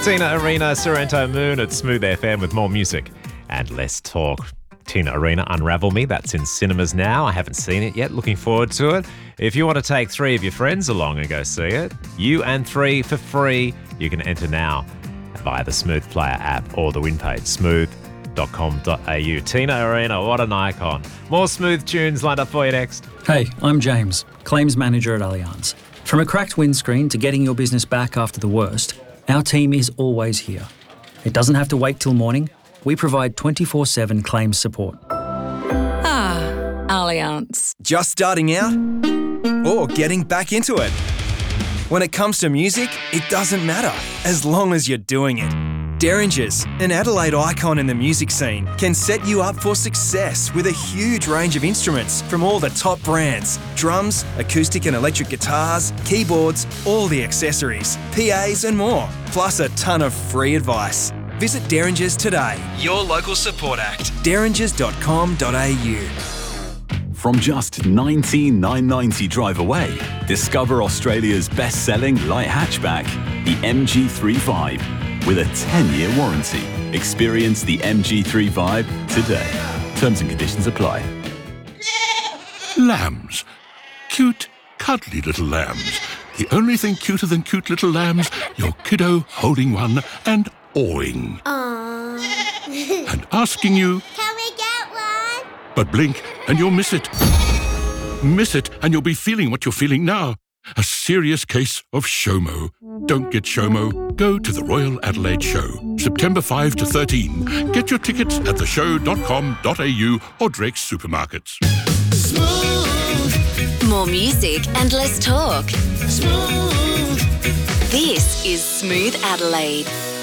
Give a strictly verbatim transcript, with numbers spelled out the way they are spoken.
Tina Arena, Sorrento Moon at Smooth F M with more music and less talk. Tina Arena, Unravel Me, that's in cinemas now. I haven't seen it yet, looking forward to it. If you want to take three of your friends along and go see it, you and three for free, you can enter now via the Smooth Player app or the win page, smooth dot com dot a u. Tina Arena, what an icon. More smooth tunes lined up for you next. Hey, I'm James, Claims Manager at Allianz. From a cracked windscreen to getting your business back after the worst, our team is always here. It doesn't have to wait till morning. We provide twenty-four seven claims support. Ah, Allianz. Just starting out? Or getting back into it? When it comes to music, it doesn't matter, as long as you're doing it. Derringers, an Adelaide icon in the music scene, can set you up for success with a huge range of instruments from all the top brands. Drums, acoustic and electric guitars, keyboards, all the accessories, P As and more, plus a ton of free advice. Visit Derringers today, your local support act, derringers dot com dot a u. From just nineteen thousand nine hundred ninety drive away, discover Australia's best-selling light hatchback, the M G three five. With a ten-year warranty. Experience the M G three five today. Terms and conditions apply. Lambs. Cute, cuddly little lambs. The only thing cuter than cute little lambs, your kiddo holding one and awing. Aww. And asking you, can we get one? But blink and you'll miss it. Miss it and you'll be feeling what you're feeling now. A serious case of SHOMO. Don't get SHOMO. Go to the Royal Adelaide Show, September fifth to thirteenth. Get your tickets at the show dot com dot a u or Drake's Supermarkets. Smooth. More music and less talk. Smooth. This is Smooth Adelaide.